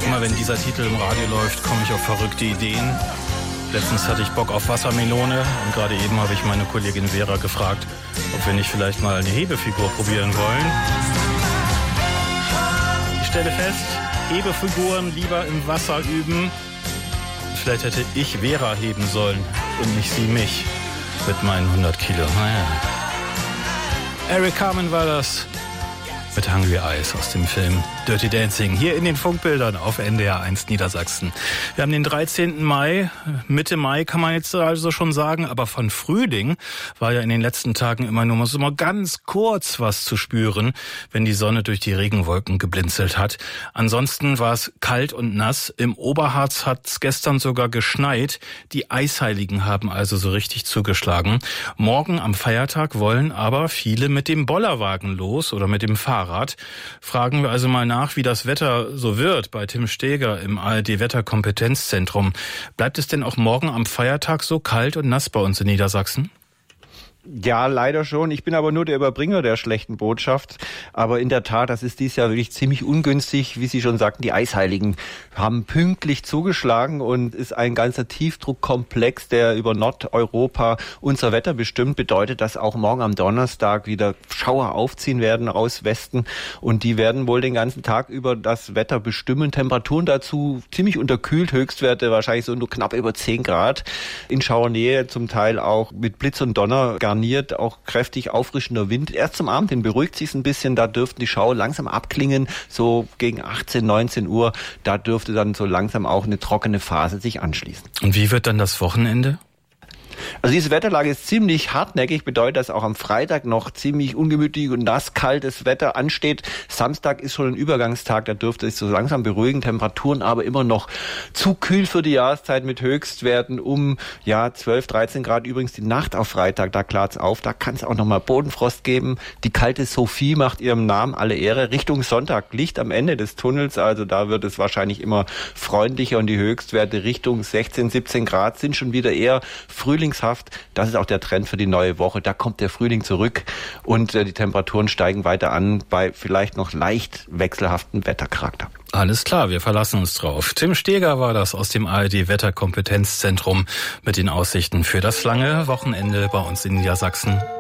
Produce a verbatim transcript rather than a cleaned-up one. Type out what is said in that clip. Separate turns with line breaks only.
Immer wenn dieser Titel im Radio läuft, komme ich auf verrückte Ideen. Letztens hatte ich Bock auf Wassermelone und gerade eben habe ich meine Kollegin Vera gefragt, ob wir nicht vielleicht mal eine Hebefigur probieren wollen. Ich stelle fest, Hebefiguren lieber im Wasser üben. Vielleicht hätte ich Vera heben sollen und nicht sie mich mit meinen hundert Kilo. Naja. Eric Carmen war das mit Hungry Eyes aus dem Film Dirty Dancing. Hier in den Funkbildern auf N D R eins Niedersachsen. Wir haben den dreizehnten Mai, Mitte Mai kann man jetzt also schon sagen, aber von Frühling war ja in den letzten Tagen immer nur so mal ganz kurz was zu spüren, wenn die Sonne durch die Regenwolken geblinzelt hat. Ansonsten war es kalt und nass. Im Oberharz hat es gestern sogar geschneit. Die Eisheiligen haben also so richtig zugeschlagen. Morgen am Feiertag wollen aber viele mit dem Bollerwagen los oder mit dem Fahrrad. Fragen wir also mal nach, wie das Wetter so wird bei Tim Steger im A R D-Wetterkompetenzzentrum. Bleibt es denn auch morgen am Feiertag so kalt und nass bei uns in Niedersachsen?
Ja, leider schon. Ich bin aber nur der Überbringer der schlechten Botschaft. Aber in der Tat, das ist dieses Jahr wirklich ziemlich ungünstig. Wie Sie schon sagten, die Eisheiligen haben pünktlich zugeschlagen und ist ein ganzer Tiefdruckkomplex, der über Nordeuropa unser Wetter bestimmt. Bedeutet, dass auch morgen am Donnerstag wieder Schauer aufziehen werden aus Westen. Und die werden wohl den ganzen Tag über das Wetter bestimmen. Temperaturen dazu ziemlich unterkühlt, Höchstwerte wahrscheinlich so nur knapp über zehn Grad. In Schauernähe zum Teil auch mit Blitz und Donner garniert, auch kräftig auffrischender Wind. Erst zum Abend hin beruhigt sich ein bisschen, da dürften die Schauer langsam abklingen, so gegen achtzehn, neunzehn Uhr. Da dürfte dann so langsam auch eine trockene Phase sich anschließen.
Und wie wird dann das Wochenende?
Also diese Wetterlage ist ziemlich hartnäckig, bedeutet, dass auch am Freitag noch ziemlich ungemütlich und nass kaltes Wetter ansteht. Samstag ist schon ein Übergangstag, da dürfte es so langsam beruhigen, Temperaturen aber immer noch zu kühl für die Jahreszeit mit Höchstwerten um ja zwölf, dreizehn Grad. Übrigens die Nacht auf Freitag, da klart's auf, da kann es auch nochmal Bodenfrost geben. Die kalte Sophie macht ihrem Namen alle Ehre. Richtung Sonntag Licht am Ende des Tunnels, also da wird es wahrscheinlich immer freundlicher und die Höchstwerte Richtung sechzehn, siebzehn Grad sind schon wieder eher Frühlingshaft. Das ist auch der Trend für die neue Woche. Da kommt der Frühling zurück und äh, die Temperaturen steigen weiter an bei vielleicht noch leicht wechselhaften Wettercharakter.
Alles klar, wir verlassen uns drauf. Tim Steger war das aus dem A R D-Wetterkompetenzzentrum mit den Aussichten für das lange Wochenende bei uns in Niedersachsen.